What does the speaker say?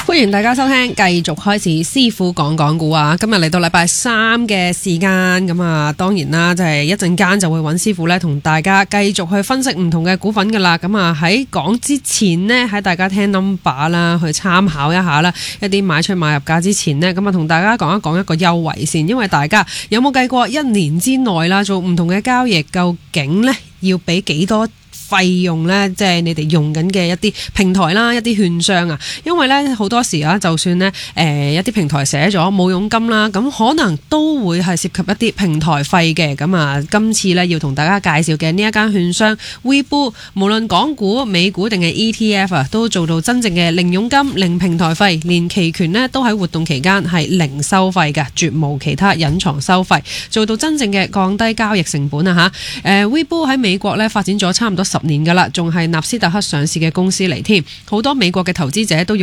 歡迎大家收聽，繼續開始師傅講講股啊！今日嚟到禮拜三嘅時間，咁啊，當然啦，就係一陣間就會揾師傅咧，同大家繼續去分析唔同嘅股份噶啦。咁啊，喺講之前呢，喺大家聽 number 啦，去參考一下啦，一啲買出買入價之前呢，咁啊，同大家講一講一個優惠先，因為大家有冇計過一年之內啦，做唔同嘅交易，究竟呢要俾幾多費用呢？即係你哋用緊嘅一啲平台啦，一啲券商啊，因為呢好多時啊，就算呢一啲平台寫咗冇佣金啦，咁可能都會係涉及一啲平台費嘅。咁啊，今次呢要同大家介紹嘅呢一間券商 Webull， 無論港股、美股定係 ETF 啊，都做到真正嘅零佣金、零平台費，連期權呢都喺活動期間係零收費嘅，絕無其他隱藏收費，做到真正嘅降低交易成本啊吓。Webull 喺美國呢發展咗差唔多10年噶啦，仲係納斯達克上市嘅公司嚟添，好多美國嘅投資者都